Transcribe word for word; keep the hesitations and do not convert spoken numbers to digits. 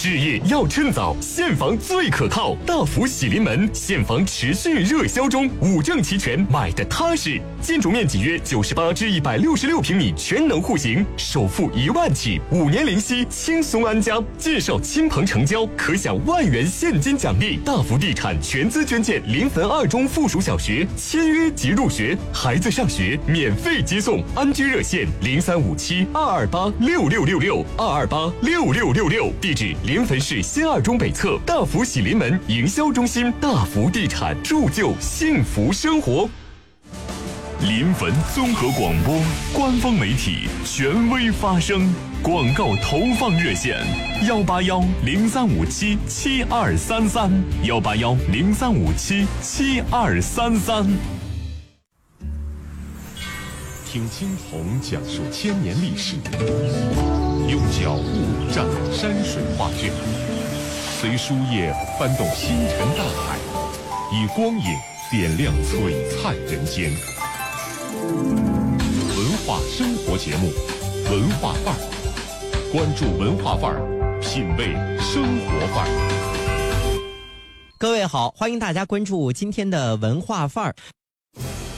置业要趁早，现房最可靠。大福喜临门，现房持续热销中，五证齐全，买的踏实。建筑面积约九十八至一百六十六平米，全能户型，首付一万起，五年零息，轻松安家。介绍亲朋成交，可享万元现金奖励。大福地产全资捐建临汾二中附属小学，签约即入学，孩子上学免费接送。安居热线零三五七二二八六六六六二二八六六六六，地址临汾市新二中北侧大福喜临门营销中心。大福地产铸就幸福生活。 临汾综合广播官方媒体，权威发声。广告投放热线：幺八幺零三五七七二三三，幺八幺零三五七七二三三。 听青铜讲述千年历史，用脚步展山水画卷，随书页翻动星辰大海，以光影点亮璀璨人间。文化生活节目，文化范儿，关注文化范儿，品味生活范儿。 各位好，欢迎大家关注今天的文化范儿。